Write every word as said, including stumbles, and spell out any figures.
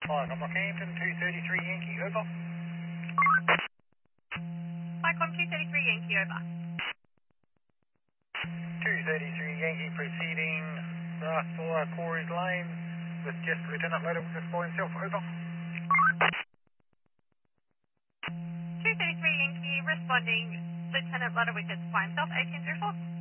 Five, I'm Hampton, two thirty-three Yankee, over. Cyclone two thirty-three Yankee, over. two thirty-three Yankee proceeding last for uh, Corey's Lane with just Lieutenant Letter just for himself, over. two thirty-three Yankee responding, Lieutenant Ludwig is by himself, eighteen zero four.